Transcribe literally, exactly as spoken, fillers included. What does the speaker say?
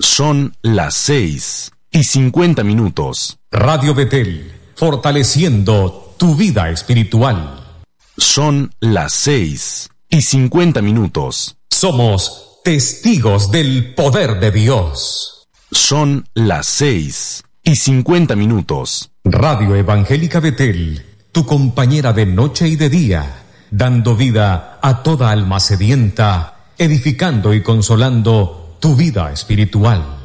Son las seis y cincuenta minutos. Radio Betel, fortaleciendo tu vida espiritual. Son las seis y cincuenta minutos. Somos testigos del poder de Dios. Son las seis y cincuenta minutos. Radio Evangélica Betel, tu compañera de noche y de día, dando vida a toda alma sedienta, edificando y consolando tu vida espiritual.